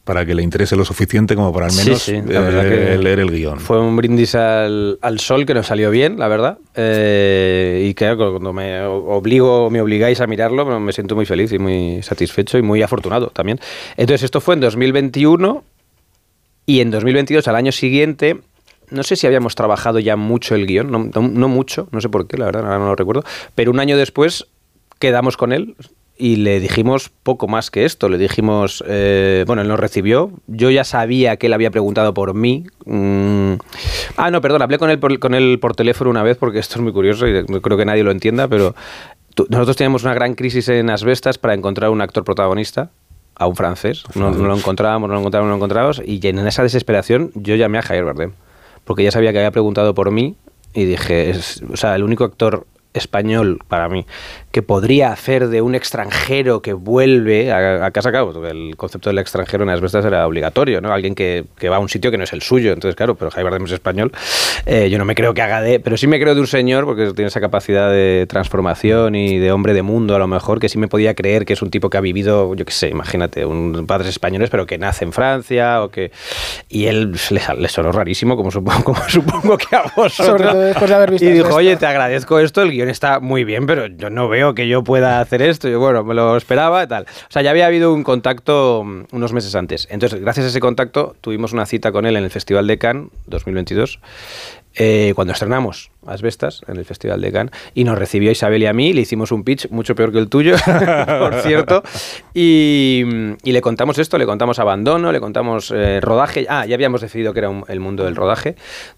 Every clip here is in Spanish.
para que le interese lo suficiente como para al menos la verdad que leer el guión. Fue un brindis al sol que nos salió bien, la verdad. Y claro, cuando me obligáis a mirarlo, me siento muy feliz y muy satisfecho y muy afortunado también. Entonces, esto fue en 2021 y en 2022, al año siguiente, no sé si habíamos trabajado ya mucho el guión, no mucho, no sé por qué, la verdad, ahora no lo recuerdo, pero un año después quedamos con él. Y le dijimos poco más que esto. Le dijimos, bueno, él nos recibió. Yo ya sabía que él había preguntado por mí. No, perdón, hablé con él por teléfono una vez, porque esto es muy curioso y creo que nadie lo entienda, pero nosotros teníamos una gran crisis en Asbestas para encontrar un actor protagonista, a un francés. No lo encontrábamos. Y en esa desesperación yo llamé a Javier Bardem, porque ya sabía que había preguntado por mí y dije, el único actor español para mí que podría hacer de un extranjero que vuelve a casa. Claro, porque el concepto del extranjero en Asbestas era obligatorio, ¿no? Alguien que va a un sitio que no es el suyo. Entonces, claro, pero Javier Bardem es español. Yo no me creo que haga pero sí me creo de un señor, porque tiene esa capacidad de transformación y de hombre de mundo, a lo mejor, que sí me podía creer que es un tipo que ha vivido, yo qué sé, imagínate, padres españoles, pero que nace en Francia, y él le sonó rarísimo, como supongo que a vosotros. Sobre todo después de haber visto y dijo, oye, te agradezco esto, el guión está muy bien, pero yo no veo que yo pueda hacer esto. Y bueno, me lo esperaba y tal. O sea, ya había habido un contacto unos meses antes. Entonces, gracias a ese contacto, tuvimos una cita con él en el Festival de Cannes 2022, cuando estrenamos Asbestas en el Festival de Cannes, y nos recibió Isabel y a mí. Le hicimos un pitch mucho peor que el tuyo, por cierto, y le contamos esto, le contamos abandono, le contamos rodaje. Ya habíamos decidido que era el mundo del rodaje,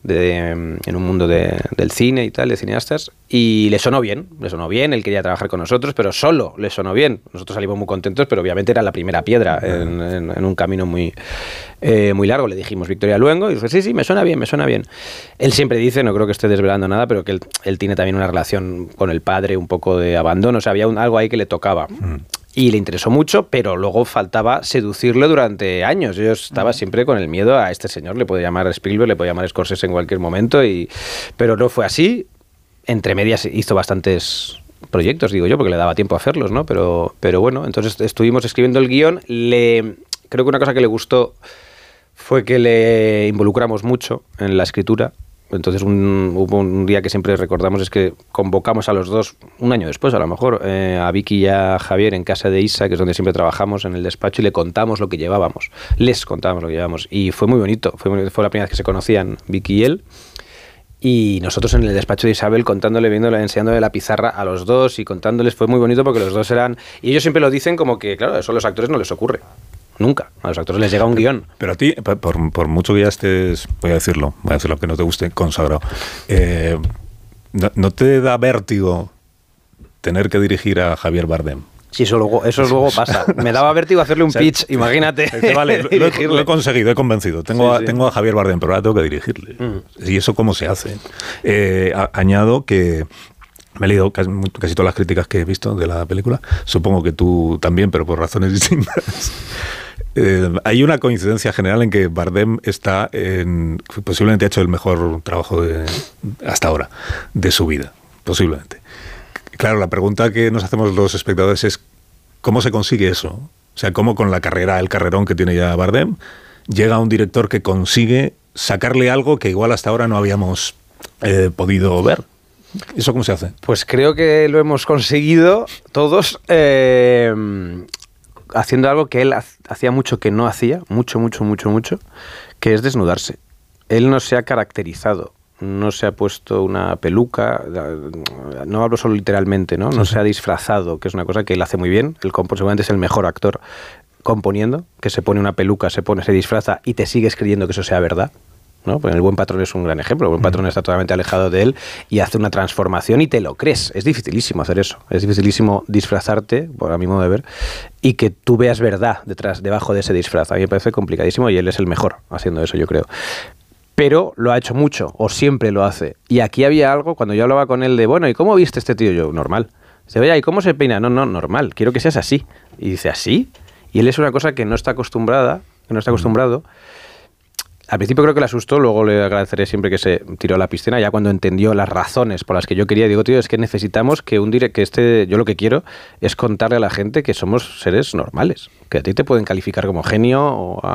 en un mundo del cine y tal, de cineastas, y le sonó bien, él quería trabajar con nosotros, pero solo le sonó bien. Nosotros salimos muy contentos, pero obviamente era la primera piedra en un camino muy largo. Le dijimos Victoria Luengo, y dijo, sí, me suena bien. Él siempre dice, no creo que esté desvelando nada, pero que él tiene también una relación con el padre, un poco de abandono, o sea, había algo ahí que le tocaba. Y le interesó mucho, pero luego faltaba seducirlo durante años. Yo estaba siempre con el miedo a este señor, le puede llamar Spielberg, le puede llamar Scorsese en cualquier momento, pero no fue así. Entre medias hizo bastantes proyectos, digo yo, porque le daba tiempo a hacerlos, ¿no? Pero bueno, entonces estuvimos escribiendo el guión. Creo que una cosa que le gustó fue que le involucramos mucho en la escritura. Entonces hubo un día que siempre recordamos, es que convocamos a los dos, un año después a lo mejor, a Vicky y a Javier en casa de Isa, que es donde siempre trabajamos, en el despacho, y les contábamos lo que llevábamos. Y fue muy bonito, fue la primera vez que se conocían Vicky y él. Y nosotros en el despacho de Isabel contándole, viéndole, enseñándole la pizarra a los dos y contándoles, fue muy bonito porque los dos eran... Y ellos siempre lo dicen como que, claro, eso a los actores no les ocurre. Nunca. A los actores les llega un guión. Pero a ti, por mucho que ya estés, voy a decirlo que no te guste, consagrado, ¿no te da vértigo tener que dirigir a Javier Bardem? Sí, eso luego pasa. Me daba vértigo hacerle un pitch, imagínate. Vale, lo he conseguido, he convencido. Tengo a Javier Bardem, pero ahora tengo que dirigirle. ¿Y eso cómo se hace? Añado que me he leído casi todas las críticas que he visto de la película. Supongo que tú también, pero por razones distintas. Hay una coincidencia general en que Bardem posiblemente ha hecho el mejor trabajo hasta ahora de su vida, posiblemente. Claro, la pregunta que nos hacemos los espectadores es ¿cómo se consigue eso? O sea, ¿cómo con el carrerón que tiene ya Bardem llega un director que consigue sacarle algo que igual hasta ahora no habíamos podido ver? ¿Eso cómo se hace? Pues creo que lo hemos conseguido todos haciendo algo que él hacía mucho que no hacía, mucho, que es desnudarse. Él no se ha caracterizado, no se ha puesto una peluca, no hablo solo literalmente, ¿no? No se ha disfrazado, que es una cosa que él hace muy bien. Él seguramente es el mejor actor componiendo, que se pone una peluca, se disfraza y te sigues creyendo que eso sea verdad, ¿no? Pues El Buen Patrón es un gran ejemplo. El Buen Patrón está totalmente alejado de él y hace una transformación y te lo crees. Es dificilísimo hacer eso. Es dificilísimo disfrazarte, a mi modo de ver, y que tú veas verdad debajo de ese disfraz. A mí me parece complicadísimo y él es el mejor haciendo eso, yo creo. Pero lo ha hecho mucho, o siempre lo hace. Y aquí había algo, cuando yo hablaba con él de, bueno, ¿y cómo viste este tío? Yo, normal. Dice, oye, ¿y cómo se peina? No, normal, quiero que seas así. Y dice, ¿así? Y él es una cosa que no está acostumbrado. Al principio creo que le asustó, luego le agradeceré siempre que se tiró a la piscina, ya cuando entendió las razones por las que yo quería. Digo, tío, es que necesitamos que yo lo que quiero es contarle a la gente que somos seres normales, que a ti te pueden calificar como genio o